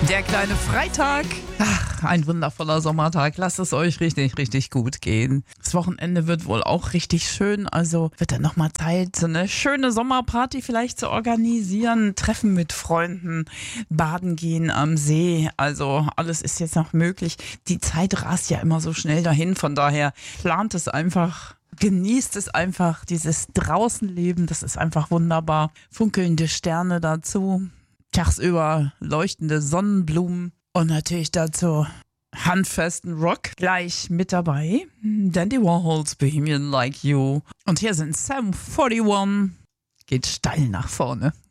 Der kleine Freitag. Ach, ein wundervoller Sommertag. Lasst es euch richtig, richtig gut gehen. Das Wochenende wird wohl auch richtig schön. Also wird dann nochmal Zeit, so eine schöne Sommerparty vielleicht zu organisieren. Treffen mit Freunden, baden gehen am See. Also alles ist jetzt noch möglich. Die Zeit rast ja immer so schnell dahin. Von daher plant es einfach. Genießt es einfach, dieses Draußenleben. Das ist einfach wunderbar. Funkelnde Sterne dazu. Tagsüber leuchtende Sonnenblumen und natürlich dazu handfesten Rock gleich mit dabei. Dandy Warhols Bohemian Like You. Und hier sind Sam 41. Geht steil nach vorne.